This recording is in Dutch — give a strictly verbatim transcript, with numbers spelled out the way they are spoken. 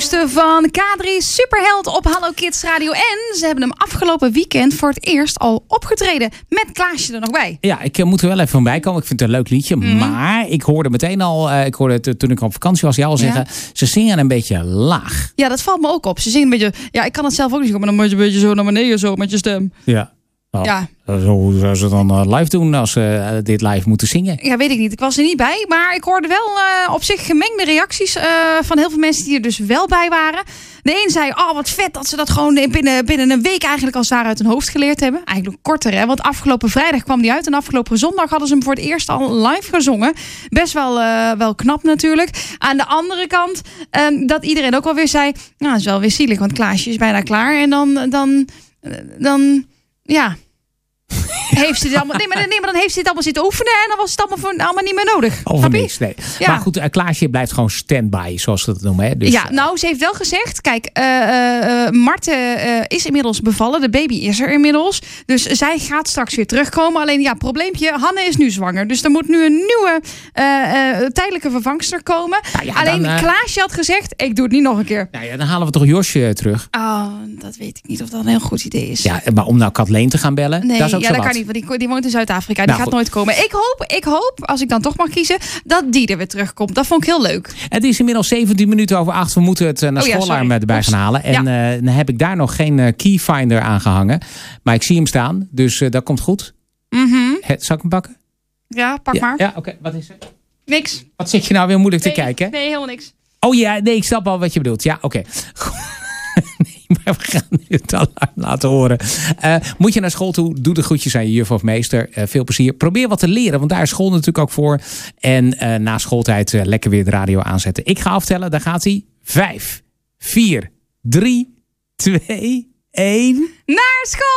nieuwste van K drie Superheld op Hallo Kids Radio. En ze hebben hem afgelopen weekend voor het eerst al opgetreden. Met Klaasje er nog bij. Ja, ik uh, moet er wel even van bij komen. Ik vind het een leuk liedje. Mm. Maar ik hoorde meteen al, uh, ik hoorde het toen ik op vakantie was, jou al zeggen. Ja. Ze zingen een beetje laag. Ja, dat valt me ook op. Ze zingen een beetje, ja, ik kan het zelf ook niet zingen, maar dan moet je een beetje zo naar beneden, zo met je stem. Ja. Oh, ja. Zo zou ze dan uh, live doen als ze uh, dit live moeten zingen? Ja, weet ik niet. Ik was er niet bij. Maar ik hoorde wel uh, op zich gemengde reacties uh, van heel veel mensen die er dus wel bij waren. De een zei, oh wat vet dat ze dat gewoon binnen, binnen een week eigenlijk als daar uit hun hoofd geleerd hebben. Eigenlijk korter, hè. Want afgelopen vrijdag kwam die uit. En afgelopen zondag hadden ze hem voor het eerst al live gezongen. Best wel, uh, wel knap natuurlijk. Aan de andere kant, um, dat iedereen ook wel weer zei, nou, dat is wel weer zielig, want Klaasje is bijna klaar. En dan, dan, dan, ja... heeft ze dit allemaal, nee, maar, nee, maar dan heeft ze dit allemaal zitten oefenen en dan was het allemaal, voor, allemaal niet meer nodig. Over niks, nee. Ja. Maar goed, uh, Klaasje blijft gewoon stand-by, zoals ze dat noemen. Hè? Dus, ja, nou, ze heeft wel gezegd, kijk, uh, uh, Marten uh, is inmiddels bevallen, de baby is er inmiddels. Dus zij gaat straks weer terugkomen. Alleen, ja, probleempje, Hanne is nu zwanger. Dus er moet nu een nieuwe uh, uh, tijdelijke vervangster komen. Nou ja, Alleen, dan, uh, Klaasje had gezegd, ik doe het niet nog een keer. Nou ja, dan halen we toch Josje terug. Oh, dat weet ik niet of dat een heel goed idee is. Ja, maar om nou Kathleen te gaan bellen, nee, dat is ook ja, zo dat wat. kan niet. Die, die woont in Zuid-Afrika. Die nou, gaat goed. nooit komen. Ik hoop, ik hoop, als ik dan toch mag kiezen, dat die er weer terugkomt. Dat vond ik heel leuk. Het is inmiddels zeventien minuten over acht. We moeten het uh, naar oh, ja, schoolalarm erbij Oeps. gaan halen. En ja. uh, dan heb ik daar nog geen uh, keyfinder aangehangen. Maar ik zie hem staan. Dus uh, dat komt goed. Mm-hmm. He, zal ik hem pakken? Ja, pak ja, maar. Ja, oké. Okay. Wat is er? Niks. Wat zit je nou weer moeilijk nee, te kijken? Nee, helemaal niks. Oh ja, nee, ik snap al wat je bedoelt. Ja, oké. Okay. Nee, maar we gaan nu het alarm laten horen. Uh, moet je naar school toe, doe de groetjes aan je juf of meester. Uh, veel plezier. Probeer wat te leren, want daar is school natuurlijk ook voor. En uh, na schooltijd uh, lekker weer de radio aanzetten. Ik ga aftellen, daar gaat hij. Vijf, vier, drie, twee, één. Naar school!